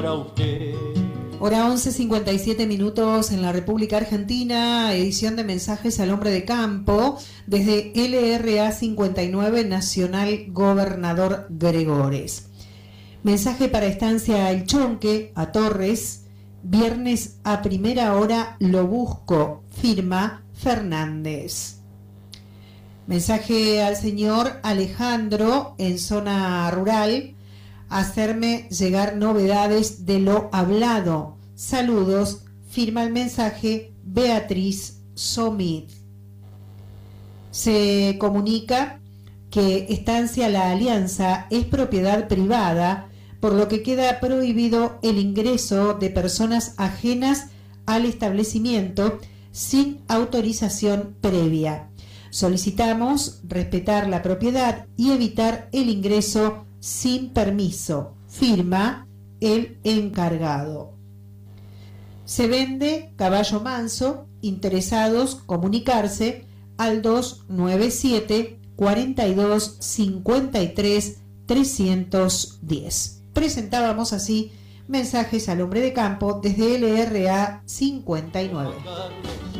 Hora 11:57 minutos en la República Argentina, edición de mensajes al hombre de campo desde LRA 59 Nacional Gobernador Gregores. Mensaje para Estancia El Chonque, a Torres, viernes a primera hora lo busco, firma Fernández. Mensaje al señor Alejandro en zona rural, hacerme llegar novedades de lo hablado. Saludos, firma el mensaje Beatriz Somit. Se comunica que Estancia La Alianza es propiedad privada, por lo que queda prohibido el ingreso de personas ajenas al establecimiento sin autorización previa. Solicitamos respetar la propiedad y evitar el ingreso sin permiso, firma el encargado. Se vende caballo manso, interesados comunicarse al 297 42 53 310. Presentábamos así mensajes al hombre de campo desde LRA 59.